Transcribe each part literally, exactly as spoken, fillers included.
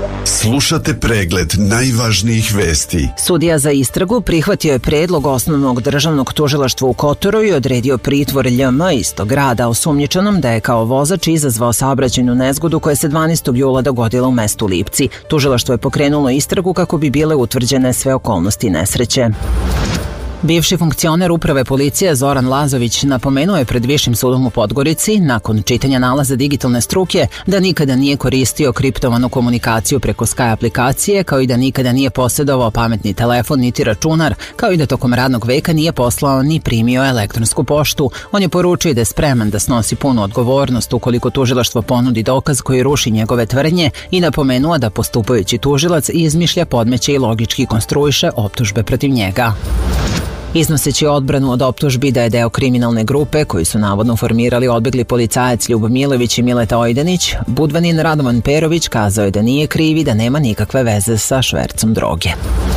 Slušate pregled najvažnijih vesti. Sudija za istragu prihvatio je predlog Osnovnog državnog tužilaštva u Kotoru i odredio pritvor Lj M iz tog grada osumnjičenom da je kao vozač izazvao saobraćajnu nezgodu koja se dvanaestog jula dogodila u mestu Lipci. Tužilaštvo je pokrenulo istragu kako bi bile utvrđene sve okolnosti nesreće. Bivši funkcioner uprave policije Zoran Lazović napomenuo je pred Višim sudom u Podgorici, nakon čitanja nalaza digitalne struke, da nikada nije koristio kriptovanu komunikaciju preko Sky aplikacije, kao i da nikada nije posjedovao pametni telefon niti računar, kao i da tokom radnog veka nije poslao ni primio elektronsku poštu. On je poručio da je spreman da snosi punu odgovornost ukoliko tužilaštvo ponudi dokaz koji ruši njegove tvrdnje i napomenuo da postupajući tužilac izmišlja, podmeće i logički konstruiše optužbe protiv njega. Iznoseći odbranu od optužbi da je deo kriminalne grupe koju su navodno formirali odbegli policajac Ljub Milović i Mileta Ojdanić, Budvanin Radovan Perović kazao je da nije kriv i da nema nikakve veze sa švercom droge.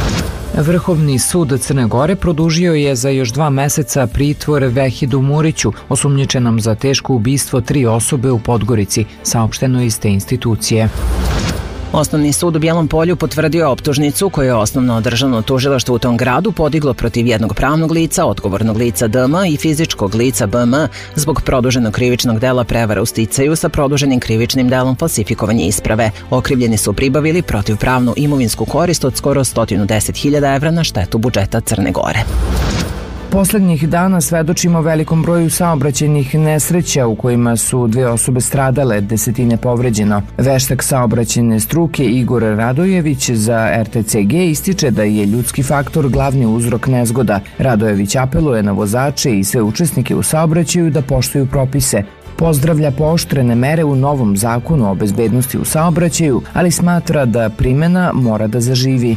Vrhovni sud Crne Gore produžio je za još dva meseca pritvor Vehidu Muriću, osumnjičenom za teško ubistvo tri osobe u Podgorici, saopšteno iz te institucije. Osnovni sud u Bijelom Polju potvrdio je optužnicu koju je Osnovno državno tužilaštvo u tom gradu podiglo protiv jednog pravnog lica, odgovornog lica D M i fizičkog lica B M zbog produženog krivičnog dela prevara u sticaju sa produženim krivičnim delom falsifikovanje isprave. Okrivljeni su pribavili protivpravnu imovinsku korist od skoro sto deset hiljada evra na štetu budžeta Crne Gore. Poslednjih dana svedočimo velikom broju saobraćajnih nesreća u kojima su dve osobe stradale, desetine povređeno. Veštak saobraćajne struke Igor Radojević za R T C G ističe da je ljudski faktor glavni uzrok nezgoda. Radojević apeluje na vozače i sve učesnike u saobraćaju da poštuju propise. Pozdravlja pooštrene mere u novom zakonu o bezbednosti u saobraćaju, ali smatra da primena mora da zaživi.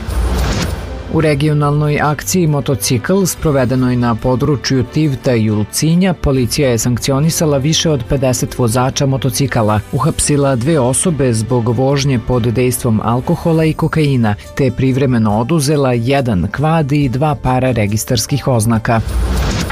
U regionalnoj akciji Motocikl, sprovedenoj na području Tivta i Ulcinja, policija je sankcionisala više od pedeset vozača motocikala, uhapsila dve osobe zbog vožnje pod dejstvom alkohola i kokaina, te privremeno oduzela jedan kvad i dva para registarskih oznaka.